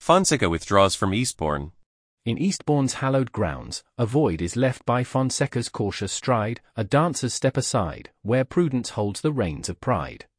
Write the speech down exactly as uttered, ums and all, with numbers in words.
Fonseca withdraws from Eastbourne. In Eastbourne's hallowed grounds, a void is left by Fonseca's cautious stride, a dancer's step aside, where prudence holds the reins of pride.